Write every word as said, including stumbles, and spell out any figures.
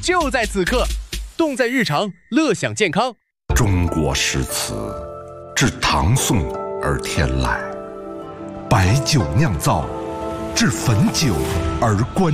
就在此刻，动在日常，乐享健康。 中国诗词自唐宋而天来，白酒酿造，至汾酒而观